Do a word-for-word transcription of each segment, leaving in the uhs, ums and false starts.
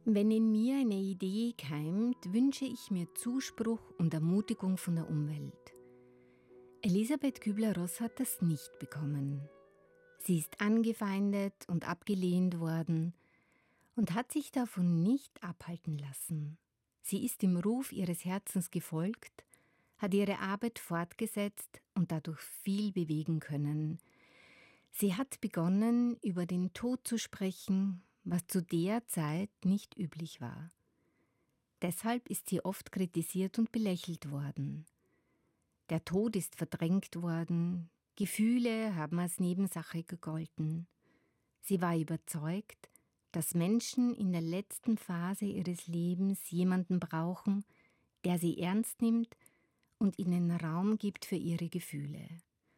Wenn in mir eine Idee keimt, wünsche ich mir Zuspruch und Ermutigung von der Umwelt. Elisabeth Kübler-Ross hat das nicht bekommen. Sie ist angefeindet und abgelehnt worden und hat sich davon nicht abhalten lassen. Sie ist dem Ruf ihres Herzens gefolgt, hat ihre Arbeit fortgesetzt und dadurch viel bewegen können. Sie hat begonnen, über den Tod zu sprechen, was zu der Zeit nicht üblich war. Deshalb ist sie oft kritisiert und belächelt worden. Der Tod ist verdrängt worden, Gefühle haben als Nebensache gegolten. Sie war überzeugt, dass Menschen in der letzten Phase ihres Lebens jemanden brauchen, der sie ernst nimmt und ihnen Raum gibt für ihre Gefühle.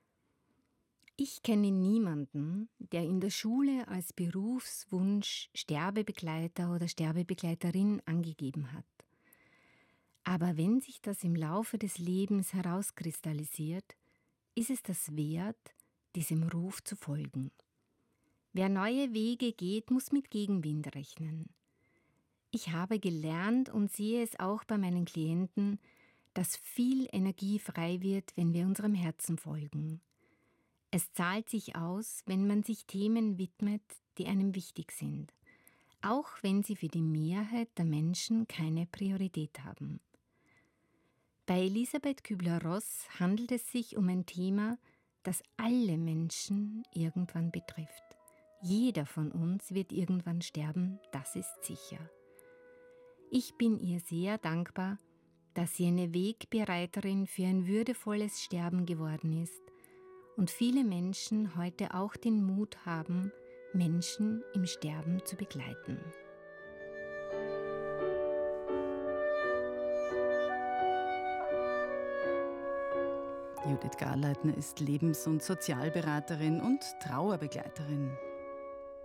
Ich kenne niemanden, der in der Schule als Berufswunsch Sterbebegleiter oder Sterbebegleiterin angegeben hat. Aber wenn sich das im Laufe des Lebens herauskristallisiert, ist es das wert, diesem Ruf zu folgen. Wer neue Wege geht, muss mit Gegenwind rechnen. Ich habe gelernt und sehe es auch bei meinen Klienten, dass viel Energie frei wird, wenn wir unserem Herzen folgen. Es zahlt sich aus, wenn man sich Themen widmet, die einem wichtig sind, auch wenn sie für die Mehrheit der Menschen keine Priorität haben. Bei Elisabeth Kübler-Ross handelt es sich um ein Thema, das alle Menschen irgendwann betrifft. Jeder von uns wird irgendwann sterben, das ist sicher. Ich bin ihr sehr dankbar, dass sie eine Wegbereiterin für ein würdevolles Sterben geworden ist und viele Menschen heute auch den Mut haben, Menschen im Sterben zu begleiten. Judith Garleitner ist Lebens- und Sozialberaterin und Trauerbegleiterin.